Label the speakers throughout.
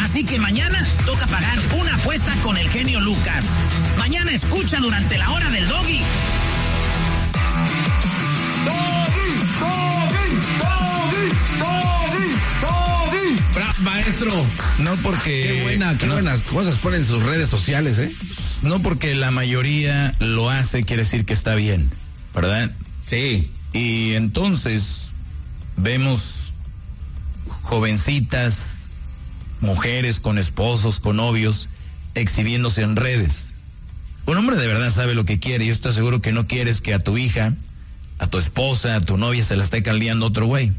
Speaker 1: Así que mañana toca pagar una apuesta con el genio Lucas. Mañana escucha durante la hora del Doggy.
Speaker 2: Maestro, no porque... Qué buenas cosas ponen en sus redes sociales, ¿eh?
Speaker 3: No porque la mayoría lo hace, quiere decir que está bien, ¿verdad?
Speaker 2: Sí.
Speaker 3: Y entonces vemos jovencitas, mujeres con esposos, con novios, exhibiéndose en redes. Un hombre de verdad sabe lo que quiere. Yo estoy seguro que no quieres que a tu hija, a tu esposa, a tu novia se la esté caldeando otro güey.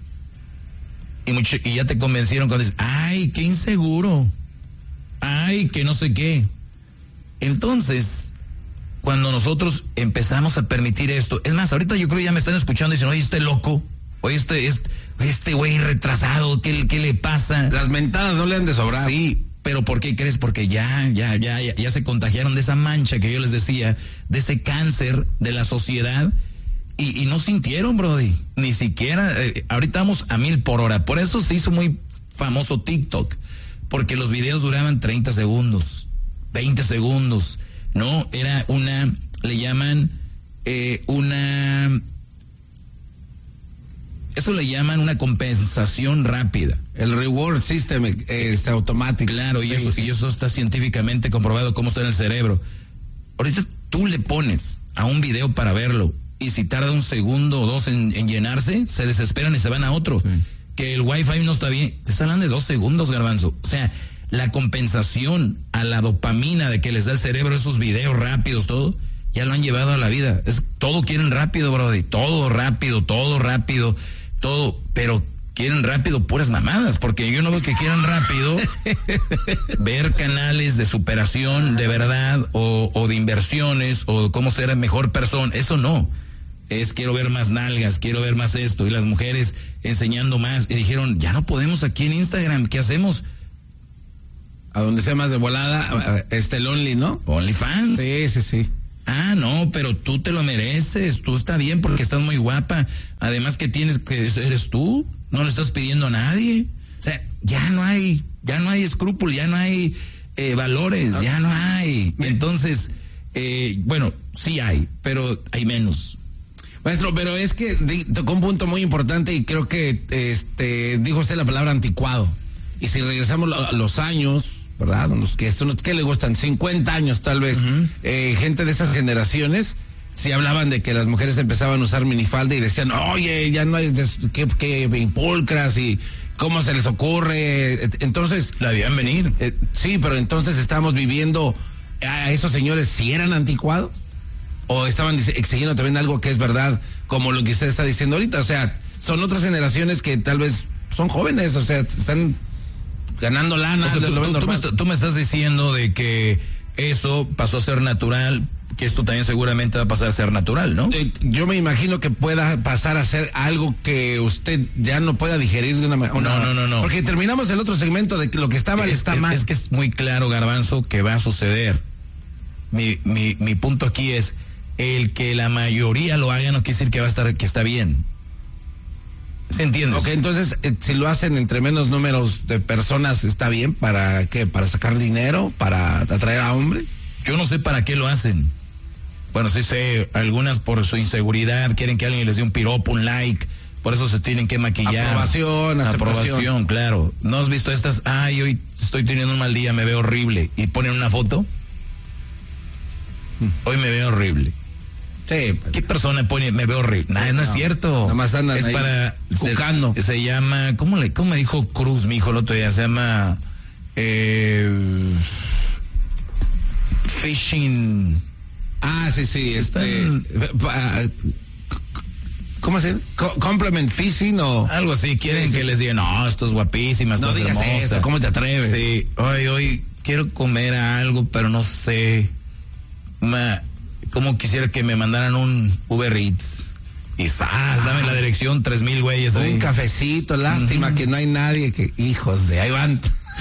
Speaker 3: Y ya te convencieron cuando dices, ay, qué inseguro, ay, que no sé qué. Entonces, cuando nosotros empezamos a permitir esto, es más, ahorita yo creo que ya me están escuchando y dicen, oye, este loco, oye, este güey retrasado, ¿qué le pasa?
Speaker 2: Las mentadas no le han de sobrar.
Speaker 3: Sí, pero ¿por qué crees? Porque ya se contagiaron de esa mancha que yo les decía, de ese cáncer de la sociedad. Y no sintieron, brody, ni siquiera, ahorita vamos a 1000 por hora, por eso se hizo muy famoso TikTok, porque los videos duraban 30 segundos, 20 segundos, ¿no? Era le llaman eso le llaman una compensación rápida.
Speaker 2: El reward system automático.
Speaker 3: Claro, y eso está científicamente comprobado cómo está en el cerebro. Ahorita tú le pones a un video para verlo, y si tarda un segundo o dos en llenarse, se desesperan y se van a otro. Sí. Que el wifi no está bien. Te están hablando de 2 segundos, Garbanzo. O sea, la compensación a la dopamina de que les da el cerebro esos videos rápidos, todo, ya lo han llevado a la vida. Todo quieren rápido, brody. Todo rápido, todo. Pero quieren rápido puras mamadas, porque yo no veo que quieran rápido ver canales de superación de verdad o de inversiones o cómo ser mejor persona. Eso no. Quiero ver más nalgas, quiero ver más esto, y las mujeres enseñando más, y dijeron, ya no podemos aquí en Instagram, ¿qué hacemos?
Speaker 2: A donde sea más de volada, el Only, ¿no?
Speaker 3: OnlyFans.
Speaker 2: Sí.
Speaker 3: Ah, no, pero tú te lo mereces, tú está bien porque estás muy guapa, además que eres tú, no le estás pidiendo a nadie, o sea, ya no hay escrúpulos, ya no hay valores, ya no hay, entonces, bueno, sí hay, pero hay menos.
Speaker 2: Maestro, pero es que tocó un punto muy importante y creo que dijo usted la palabra anticuado. Y si regresamos a los años, ¿verdad? ¿Qué le gustan? 50 años tal vez. Uh-huh. Gente de esas generaciones, si hablaban de que las mujeres empezaban a usar minifalda y decían, oye, ya no hay, que impulcras y cómo se les ocurre. Entonces...
Speaker 3: La veían venir.
Speaker 2: Sí, pero entonces estamos viviendo a esos señores si eran anticuados. ¿O estaban exigiendo también algo que es verdad, como lo que usted está diciendo ahorita? O sea, son otras generaciones que tal vez son jóvenes, o sea, están ganando lana.
Speaker 3: O sea, tú me estás diciendo de que eso pasó a ser natural, que esto también seguramente va a pasar a ser natural, ¿no?
Speaker 2: Yo me imagino que pueda pasar a ser algo que usted ya no pueda digerir de una manera.
Speaker 3: No.
Speaker 2: Porque terminamos el otro segmento de que lo que está mal está mal.
Speaker 3: Es que es muy claro, Garbanzo, que va a suceder. Mi punto aquí es, el que la mayoría lo haga no quiere decir que está bien. ¿Se entiende?
Speaker 2: Ok, entonces, si lo hacen entre menos números de personas, ¿está bien? ¿Para qué? ¿Para sacar dinero? ¿Para atraer a hombres?
Speaker 3: Yo no sé para qué lo hacen. Bueno, sí sé, algunas por su inseguridad, quieren que alguien les dé un piropo, un like, por eso se tienen que maquillar. Aprobación, claro. ¿No has visto estas? Ay, hoy estoy teniendo un mal día, me veo horrible. Y ponen una foto. Hoy me veo horrible.
Speaker 2: Sí.
Speaker 3: ¿Qué persona pone me veo horrible? No es cierto.
Speaker 2: Nada más andan
Speaker 3: es
Speaker 2: ahí
Speaker 3: para
Speaker 2: buscando.
Speaker 3: Se llama, ¿cómo me dijo Cruz, mi hijo, el otro día? Se llama phishing.
Speaker 2: Ah, sí, ¿cómo se llama? Compliment phishing o
Speaker 3: algo así. Quieren que les digan, no, esto es guapísima,
Speaker 2: no digas eso, ¿cómo te atreves?
Speaker 3: Sí, hoy quiero comer algo, pero no sé. Como quisiera que me mandaran un Uber Eats. Y dame la dirección, 3,000 güeyes ahí.
Speaker 2: Un cafecito, lástima que no hay nadie que, hijos de, ahí van.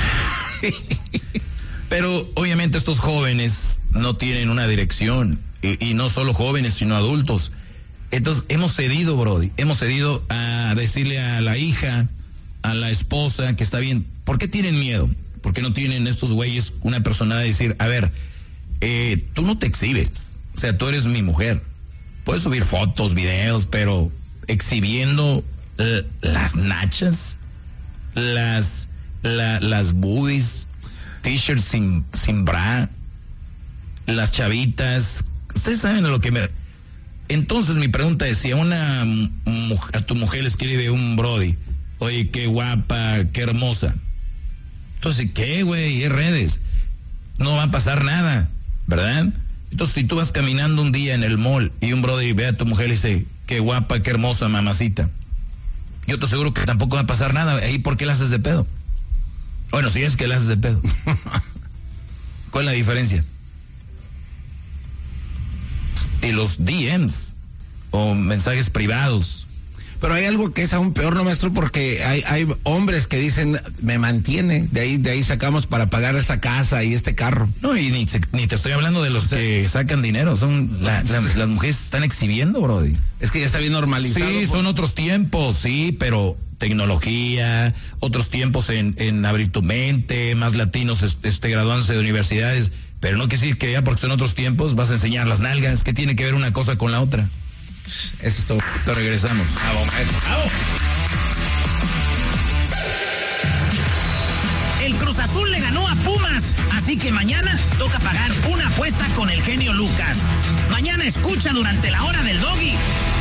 Speaker 3: Pero obviamente estos jóvenes no tienen una dirección, y no solo jóvenes, sino adultos. Entonces hemos cedido, Brody, a decirle a la hija, a la esposa, que está bien. ¿Por qué tienen miedo? ¿Por qué no tienen estos güeyes una personalidad de decir, a ver, tú no te exhibes, o sea, tú eres mi mujer, puedes subir fotos, videos, pero exhibiendo las nachas, las boobies, t-shirts sin bra, las chavitas, ustedes saben a lo que me... Entonces mi pregunta es, si a tu mujer le escribe un brody, oye, qué guapa, qué hermosa, entonces, ¿qué, güey? Es redes, no va a pasar nada, ¿verdad? Entonces, si tú vas caminando un día en el mall y un brody ve a tu mujer y dice, qué guapa, qué hermosa, mamacita, yo te aseguro que tampoco va a pasar nada. Ahí, ¿por qué la haces de pedo? Bueno, si es que la haces de pedo. ¿Cuál es la diferencia? Y los DMs o mensajes privados.
Speaker 2: Pero hay algo que es aún peor, ¿no, maestro? Porque hay hombres que dicen, me mantiene, de ahí sacamos para pagar esta casa y este carro.
Speaker 3: No, y ni te estoy hablando de los que sacan dinero, son las mujeres están exhibiendo, brody.
Speaker 2: Es que ya está bien normalizado.
Speaker 3: Sí, son otros tiempos, sí, pero tecnología, otros tiempos en abrir tu mente, más latinos graduándose de universidades, pero no quiere decir que ya porque son otros tiempos vas a enseñar las nalgas. ¿Qué tiene que ver una cosa con la otra?
Speaker 2: Eso es todo.
Speaker 3: Te regresamos.
Speaker 1: ¡Bravo, maestro! ¡Bravo! El Cruz Azul le ganó a Pumas, así que mañana toca pagar una apuesta con el genio Lucas. Mañana escucha durante la hora del Doggy.